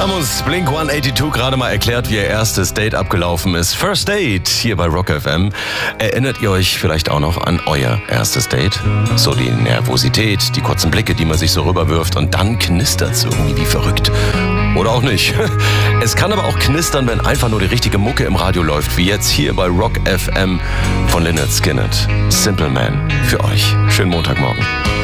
Haben uns Blink 182 gerade mal erklärt, wie ihr erstes Date abgelaufen ist. First Date hier bei Rock FM. Erinnert ihr euch vielleicht auch noch an euer erstes Date? So die Nervosität, die kurzen Blicke, die man sich so rüberwirft und dann knistert's irgendwie wie verrückt. Oder auch nicht. Es kann aber auch knistern, wenn einfach nur die richtige Mucke im Radio läuft, wie jetzt hier bei Rock FM von Lynyrd Skynyrd. Simple Man für euch. Schönen Montagmorgen.